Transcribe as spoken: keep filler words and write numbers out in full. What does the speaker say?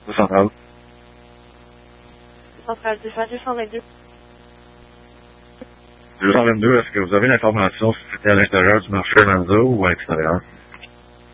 Au central. Centrale deux cent vingt-deux. deux cent vingt-deux, est-ce que vous avez l'information si c'était à l'intérieur du marché Manza ou à l'extérieur?